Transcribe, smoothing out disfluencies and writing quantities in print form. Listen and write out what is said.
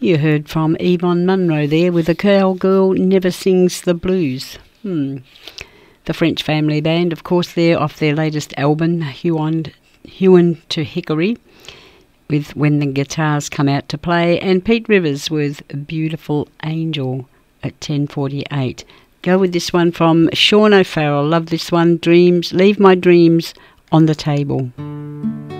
You heard from Yvonne Munro there with A Cowgirl Never Sings the Blues. The French Family Band, of course, they're off their latest album, Hewn to Hickory, with When the Guitars Come Out to Play, and Pete Rivers with Beautiful Angel at 10:48. Go with this one from Sean O'Farrell. Love this one, Dreams. Leave My Dreams on the Table.